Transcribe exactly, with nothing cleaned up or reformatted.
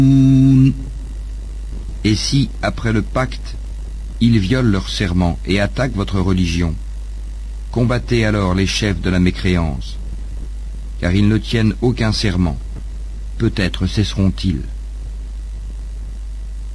Et si, après le pacte, ils violent leur serment et attaquent votre religion, combattez alors les chefs de la mécréance, car ils ne tiennent aucun serment. Peut-être cesseront-ils.